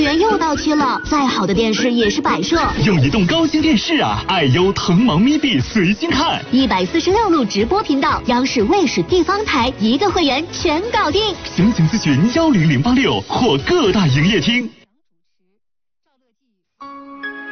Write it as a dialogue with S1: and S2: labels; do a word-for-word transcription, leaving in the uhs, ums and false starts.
S1: 员又到期了，再好的电视也是摆设。
S2: 用移动高清电视啊，爱优腾芒咪币随心看，
S1: 一百四十六路直播频道，央视、卫视、地方台一个会员全搞定。
S2: 详情咨询幺零零八六或各大营业厅。